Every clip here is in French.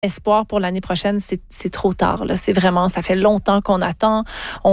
espoir pour l'année prochaine, c'est trop tard. Là. C'est vraiment, ça fait longtemps qu'on attend.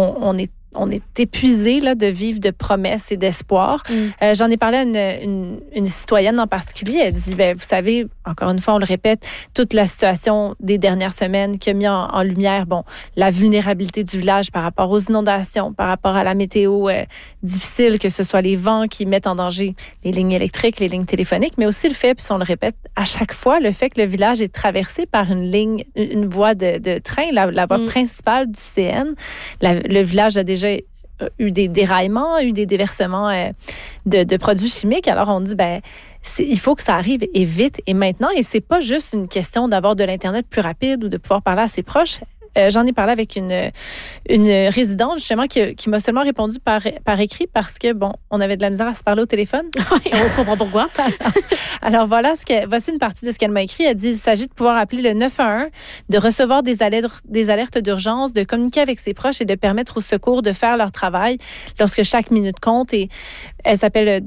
On est épuisé là, de vivre de promesses et d'espoir. J'en ai parlé à une citoyenne en particulier. Elle dit, vous savez, encore une fois, on le répète, toute la situation des dernières semaines qui a mis en lumière, la vulnérabilité du village par rapport aux inondations, par rapport à la météo difficile, que ce soit les vents qui mettent en danger les lignes électriques, les lignes téléphoniques, mais aussi le fait, puis on le répète à chaque fois, le fait que le village est traversé par une voie de train, la voie principale du CN. Le village a déjà eu des déraillements, eu des déversements de produits chimiques. Alors, on dit, il faut que ça arrive et vite et maintenant. Et c'est pas juste une question d'avoir de l'Internet plus rapide ou de pouvoir parler à ses proches. J'en ai parlé avec une résidente, justement, qui m'a seulement répondu par écrit parce que, on avait de la misère à se parler au téléphone. On comprend pourquoi. Alors, voici une partie de ce qu'elle m'a écrit. Elle dit, il s'agit de pouvoir appeler le 911, de recevoir des alertes d'urgence, de communiquer avec ses proches et de permettre aux secours de faire leur travail lorsque chaque minute compte. Et elle s'appelle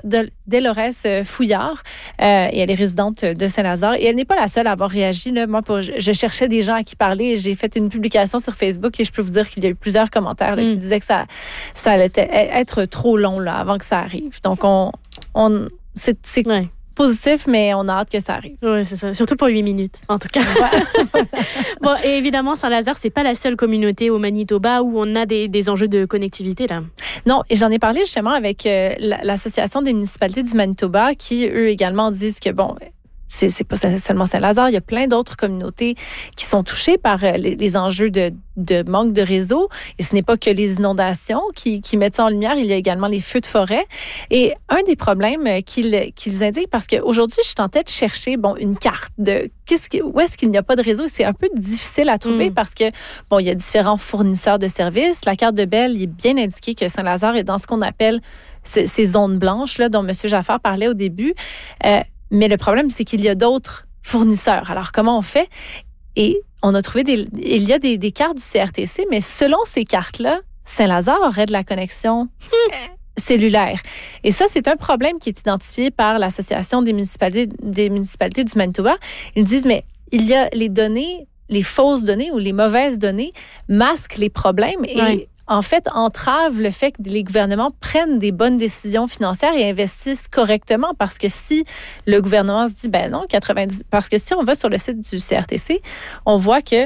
Dolores Fouillard et elle est résidente de Saint-Lazare. Et elle n'est pas la seule à avoir réagi. Là. Moi, je cherchais des gens à qui parler et j'ai fait une publication sur Facebook et je peux vous dire qu'il y a eu plusieurs commentaires là, qui disaient que ça allait être trop long là, avant que ça arrive. Donc, c'est positif, mais on a hâte que ça arrive. Oui, c'est ça. Surtout pour 8 minutes, en tout cas. Bon, et évidemment, Saint-Lazare, c'est pas la seule communauté au Manitoba où on a des enjeux de connectivité, là. Non, et j'en ai parlé justement avec l'Association des municipalités du Manitoba qui, eux également, disent que, c'est pas seulement Saint-Lazare, il y a plein d'autres communautés qui sont touchées par les enjeux de manque de réseau. Et ce n'est pas que les inondations qui mettent ça en lumière, il y a également les feux de forêt. Et un des problèmes qu'ils indiquent, parce qu'aujourd'hui, je tentais de chercher une carte de où est-ce qu'il n'y a pas de réseau. C'est un peu difficile à trouver parce que, il y a différents fournisseurs de services. La carte de Bell, il est bien indiqué que Saint-Lazare est dans ce qu'on appelle ces zones blanches là, dont M. Jaffar parlait au début. Mais le problème, c'est qu'il y a d'autres fournisseurs. Alors, comment on fait? Et on a trouvé il y a des cartes du CRTC, mais selon ces cartes-là, Saint-Lazare aurait de la connexion cellulaire. Et ça, c'est un problème qui est identifié par l'Association des municipalités du Manitoba. Ils disent, mais il y a les données, les fausses données ou les mauvaises données masquent les problèmes et en fait, entrave le fait que les gouvernements prennent des bonnes décisions financières et investissent correctement. Parce que si le gouvernement se dit, non, 90... Parce que si on va sur le site du CRTC, on voit que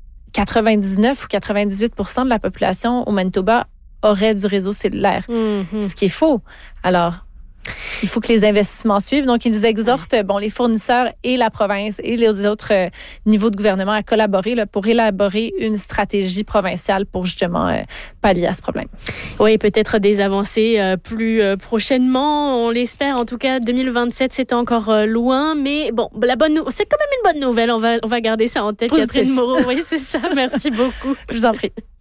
99 ou 98% de la population au Manitoba aurait du réseau cellulaire. Ce qui est faux. Alors, il faut que les investissements suivent. Donc, ils exhortent les fournisseurs et la province et les autres niveaux de gouvernement à collaborer là, pour élaborer une stratégie provinciale pour justement pallier à ce problème. Oui, peut-être des avancées plus prochainement. On l'espère. En tout cas, 2027, c'est encore loin. Mais c'est quand même une bonne nouvelle. On va garder ça en tête. Positif. Catherine Moreau, oui, c'est ça. Merci beaucoup. Je vous en prie.